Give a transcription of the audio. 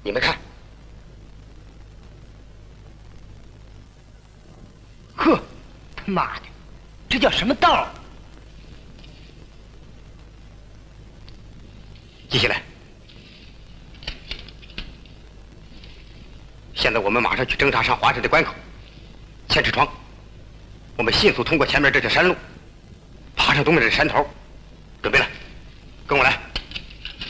你们看， 呵，他妈的，这叫什么道？ 记下来。现在我们马上去侦查上华山的关口，千尺窗。我们迅速通过前面这条山路，爬上东面的山头。准备了，跟我来。